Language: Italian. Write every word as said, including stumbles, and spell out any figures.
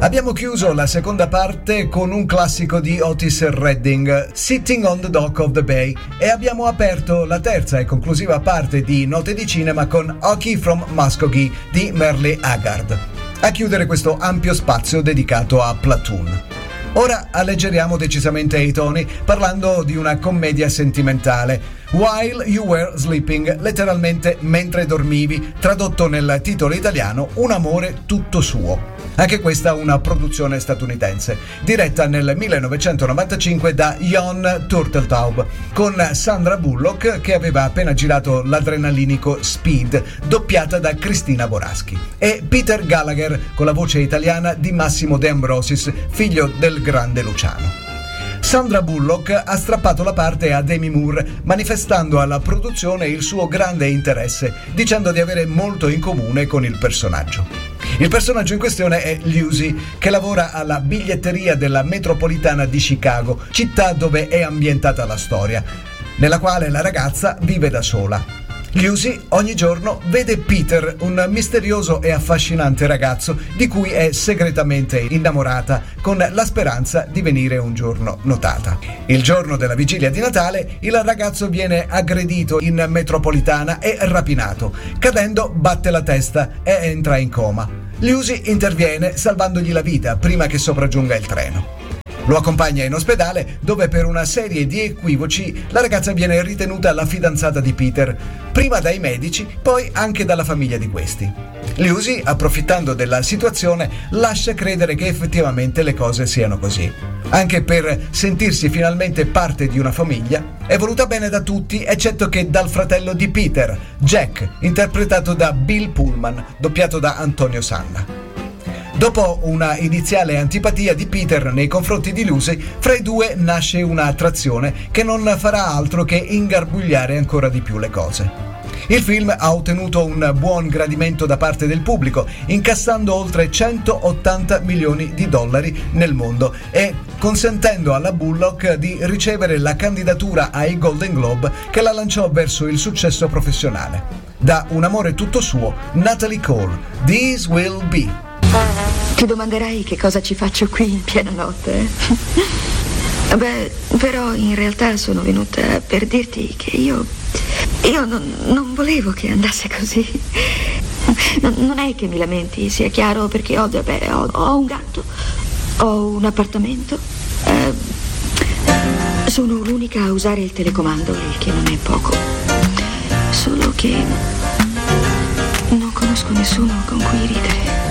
Abbiamo chiuso la seconda parte con un classico di Otis Redding, Sitting on the Dock of the Bay, e abbiamo aperto la terza e conclusiva parte di Note di Cinema con Hockey from Muskogee di Merle Haggard, a chiudere questo ampio spazio dedicato a Platoon. Ora alleggeriamo decisamente i toni parlando di una commedia sentimentale, While You Were Sleeping, letteralmente mentre dormivi, tradotto nel titolo italiano Un amore tutto suo. Anche questa una produzione statunitense, diretta nel millenovecentonovantacinque da Jon Turteltaub, con Sandra Bullock che aveva appena girato l'adrenalinico Speed, doppiata da Cristina Boraschi, e Peter Gallagher con la voce italiana di Massimo De Ambrosis, figlio del grande Luciano. Sandra Bullock ha strappato la parte a Demi Moore, manifestando alla produzione il suo grande interesse, dicendo di avere molto in comune con il personaggio. Il personaggio in questione è Lucy, che lavora alla biglietteria della metropolitana di Chicago, città dove è ambientata la storia, nella quale la ragazza vive da sola. Lucy ogni giorno vede Peter, un misterioso e affascinante ragazzo di cui è segretamente innamorata, con la speranza di venire un giorno notata. Il giorno della vigilia di Natale il ragazzo viene aggredito in metropolitana e rapinato. Cadendo batte la testa e entra in coma. Lucy interviene salvandogli la vita prima che sopraggiunga il treno. Lo accompagna in ospedale, dove per una serie di equivoci la ragazza viene ritenuta la fidanzata di Peter, prima dai medici, poi anche dalla famiglia di questi. Lucy, approfittando della situazione, lascia credere che effettivamente le cose siano così. Anche per sentirsi finalmente parte di una famiglia, è voluta bene da tutti, eccetto che dal fratello di Peter, Jack, interpretato da Bill Pullman, doppiato da Antonio Sanna. Dopo una iniziale antipatia di Peter nei confronti di Lucy, fra i due nasce una attrazione che non farà altro che ingarbugliare ancora di più le cose. Il film ha ottenuto un buon gradimento da parte del pubblico, incassando oltre centottanta milioni di dollari nel mondo e consentendo alla Bullock di ricevere la candidatura ai Golden Globe che la lanciò verso il successo professionale. Da Un amore tutto suo, Natalie Cole, This Will Be. Ti domanderai che cosa ci faccio qui in piena notte. Beh, però in realtà sono venuta per dirti che io... Io non, non volevo che andasse così. Non, non è che mi lamenti, sia chiaro, perché ho, beh, ho, ho un gatto, ho un appartamento. Eh, sono l'unica a usare il telecomando, il che non è poco. Solo che non conosco nessuno con cui ridere.